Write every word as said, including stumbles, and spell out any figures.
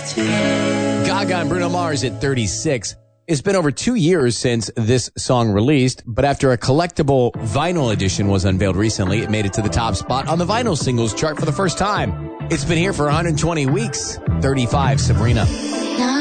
Gaga and Bruno Mars at thirty-six. It's been over two years since this song released, but after a collectible vinyl edition was unveiled recently, it made it to the top spot on the vinyl singles chart for the first time. It's been here for one hundred twenty weeks. thirty-five, Sabrina.